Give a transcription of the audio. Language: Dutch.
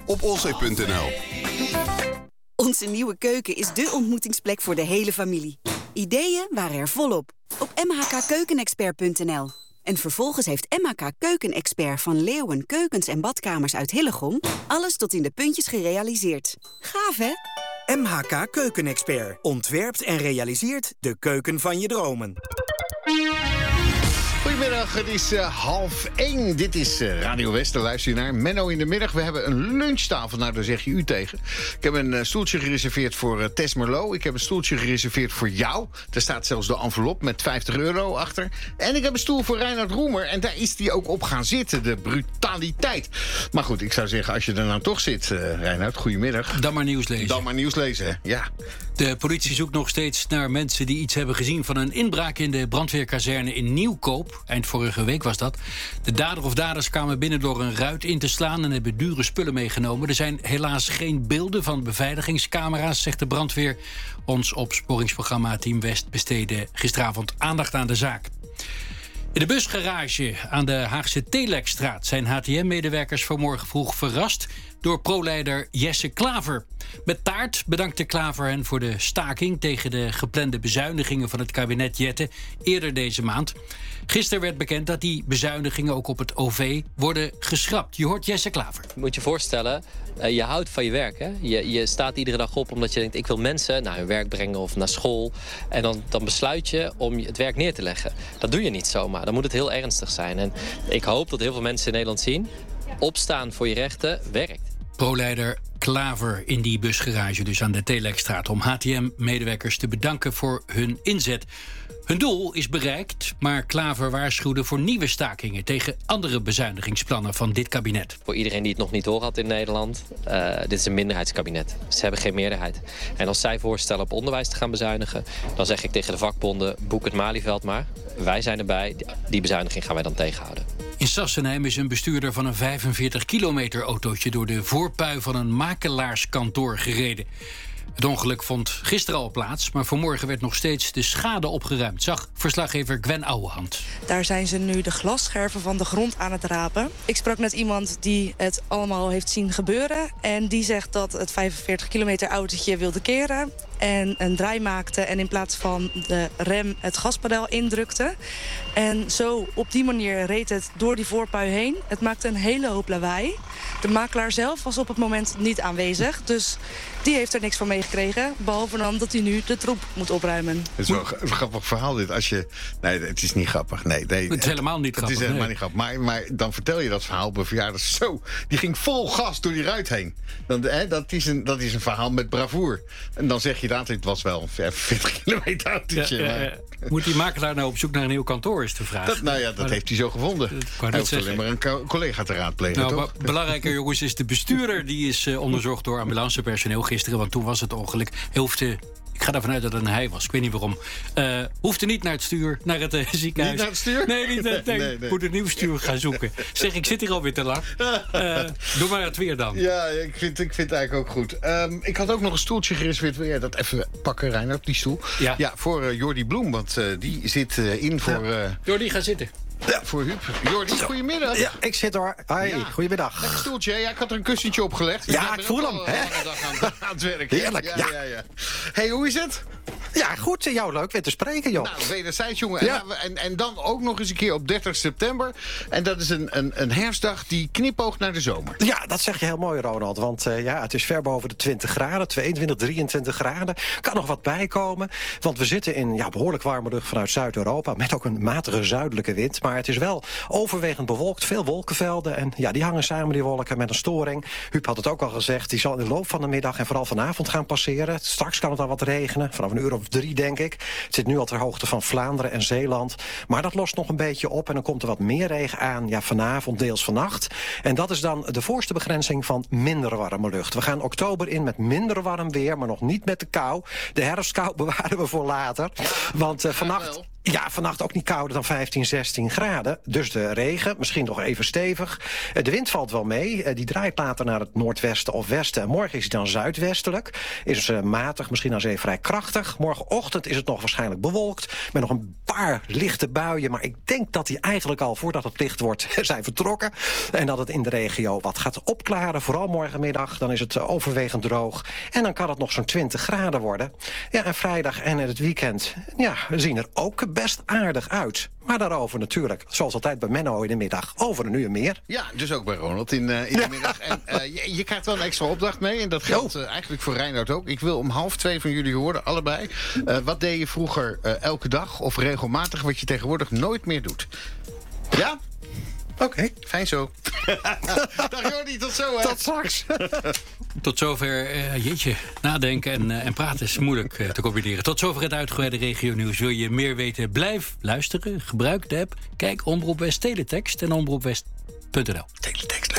op olzee.nl. Onze nieuwe keuken is dé ontmoetingsplek voor de hele familie. Ideeën waren er volop op mhkkeukenexpert.nl. En vervolgens heeft MHK Keukenexpert van Leeuwen Keukens en Badkamers uit Hillegom alles tot in de puntjes gerealiseerd. Gaaf, hè? MHK Keukenexpert ontwerpt en realiseert de keuken van je dromen. Goedemiddag, het is 12:30. Dit is Radio West, daar luister je naar. Menno in de middag, we hebben een lunchtafel. Nou, daar zeg je u tegen. Ik heb een stoeltje gereserveerd voor Tess Merlot. Ik heb een stoeltje gereserveerd voor jou. Daar staat zelfs de envelop met €50 achter. En ik heb een stoel voor Reinhard Roemer. En daar is hij ook op gaan zitten, de brutaliteit. Maar goed, ik zou zeggen, als je er nou toch zit, Reinhard, goedemiddag. Dan maar nieuws lezen. Dan maar nieuws lezen, ja. De politie zoekt nog steeds naar mensen die iets hebben gezien van een inbraak in de brandweerkazerne in Nieuwkoop. Eind vorige week was dat. De dader of daders kwamen binnen door een ruit in te slaan en hebben dure spullen meegenomen. Er zijn helaas geen beelden van beveiligingscamera's, zegt de brandweer. Ons opsporingsprogramma Team West besteedde gisteravond aandacht aan de zaak. In de busgarage aan de Haagse Telekstraat zijn HTM-medewerkers vanmorgen vroeg verrast door pro-leider Jesse Klaver. Met taart bedankte Klaver hen voor de staking tegen de geplande bezuinigingen van het kabinet Jette eerder deze maand. Gisteren werd bekend dat die bezuinigingen ook op het OV worden geschrapt. Je hoort Jesse Klaver. Je moet je voorstellen, je houdt van je werk. Hè? Je staat iedere dag op omdat je denkt, ik wil mensen naar hun werk brengen of naar school. En dan besluit je om het werk neer te leggen. Dat doe je niet zomaar. Dan moet het heel ernstig zijn. En ik hoop dat heel veel mensen in Nederland zien, opstaan voor je rechten werkt. Pro-leider Klaver in die busgarage, dus aan de Telekstraat, om HTM-medewerkers te bedanken voor hun inzet. Hun doel is bereikt, maar Klaver waarschuwde voor nieuwe stakingen tegen andere bezuinigingsplannen van dit kabinet. Voor iedereen die het nog niet door had in Nederland, dit is een minderheidskabinet. Ze hebben geen meerderheid. En als zij voorstellen op onderwijs te gaan bezuinigen, dan zeg ik tegen de vakbonden, boek het Malieveld maar. Wij zijn erbij, die bezuiniging gaan wij dan tegenhouden. In Sassenheim is een bestuurder van een 45-kilometer autootje door de voorpui van een makelaarskantoor gereden. Het ongeluk vond gisteren al plaats, maar vanmorgen werd nog steeds de schade opgeruimd, zag verslaggever Gwen Ouwehand. Daar zijn ze nu de glasscherven van de grond aan het rapen. Ik sprak met iemand die het allemaal heeft zien gebeuren en die zegt dat het 45 kilometer autootje wilde keren en een draai maakte en in plaats van de rem het gaspedaal indrukte. En zo op die manier reed het door die voorpui heen. Het maakte een hele hoop lawaai. De makelaar zelf was op het moment niet aanwezig, dus die heeft er niks van meegekregen, behalve dan dat hij nu de troep moet opruimen. Het is wel een grappig verhaal dit. Nee, het is niet grappig. Nee, het is helemaal niet grappig. Het is helemaal niet grappig. Maar dan vertel je dat verhaal op een verjaardag zo. Die ging vol gas door die ruit heen. Dat is een verhaal met bravoer. En dan zeg je dat het was wel een 45 kilometer autootje. Moet die makelaar nou op zoek naar een nieuw kantoor, is de vraag. Dat heeft hij zo gevonden. Hij hoeft alleen maar een collega te raadplegen, toch? Belangrijker, jongens, is de bestuurder. Die is onderzocht door ambulancepersoneel gisteren, want toen was het ongeluk. Hij hoefde, ik ga ervan uit dat het een hij was, ik weet niet waarom. Hoefde niet naar het stuur, naar het ziekenhuis. Niet naar het stuur? Nee. Moet een nieuw stuur gaan zoeken. Zeg, ik zit hier alweer te lang. Doe maar het weer dan. Ja, ik vind het eigenlijk ook goed. Ik had ook nog een stoeltje gereserveerd. Wil jij dat even pakken, Reinhard, die stoel? Ja, voor Jordi Bloem, want die zit in voor... Jordi, ga zitten. Ja, voor Huub. Jordi, goedemiddag. Ja, ik zit hoor. Hoi, goedemiddag. Lekker stoeltje, ja, ik had er een kussentje opgelegd. Ja, ik voel hem. Aan het werk. Heerlijk, ja. Hey, hoe is het? Ja, goed. Jou leuk weer te spreken, joh. Nou, wederzijds, jongen. Ja. En dan ook nog eens een keer op 30 september. En dat is een herfstdag die knipoogt naar de zomer. Ja, dat zeg je heel mooi, Ronald. Want het is ver boven de 20 graden. 22, 23 graden. Kan nog wat bijkomen. Want we zitten in behoorlijk warme lucht vanuit Zuid-Europa. Met ook een matige zuidelijke wind. Maar het is wel overwegend bewolkt. Veel wolkenvelden. En die hangen samen, die wolken, met een storing. Huub had het ook al gezegd. Die zal in de loop van de middag en vooral vanavond gaan passeren. Straks kan het al wat regenen. Vanaf een uur of 3, denk ik. Het zit nu al ter hoogte van Vlaanderen en Zeeland. Maar dat lost nog een beetje op. En dan komt er wat meer regen aan. Ja, vanavond, deels vannacht. En dat is dan de voorste begrenzing van minder warme lucht. We gaan oktober in met minder warm weer. Maar nog niet met de kou. De herfstkou bewaren we voor later. Want vannacht... Ja, vannacht ook niet kouder dan 15, 16 graden. Dus de regen, misschien nog even stevig. De wind valt wel mee. Die draait later naar het noordwesten of westen. Morgen is hij dan zuidwestelijk. Is matig, misschien aan zee vrij krachtig. Morgenochtend is het nog waarschijnlijk bewolkt. Met nog een paar lichte buien. Maar ik denk dat die eigenlijk al voordat het licht wordt zijn vertrokken. En dat het in de regio wat gaat opklaren. Vooral morgenmiddag. Dan is het overwegend droog. En dan kan het nog zo'n 20 graden worden. Ja, en vrijdag en het weekend zien er ook best aardig uit. Maar daarover natuurlijk, zoals altijd bij Menno in de middag, over een uur meer. Ja, dus ook bij Ronald in de middag. En je krijgt wel een extra opdracht mee. En dat geldt eigenlijk voor Reinoud ook. Ik wil om 1:30 van jullie horen, allebei. Wat deed je vroeger elke dag of regelmatig wat je tegenwoordig nooit meer doet? Ja? Oké, fijn zo. Dag Jordi, tot zo hè. Tot straks. Tot zover, nadenken en praten is moeilijk te combineren. Tot zover het uitgebreide regionieuws. Wil je meer weten? Blijf luisteren. Gebruik de app. Kijk Omroep West Teletext en omroepwest.nl. Teletext.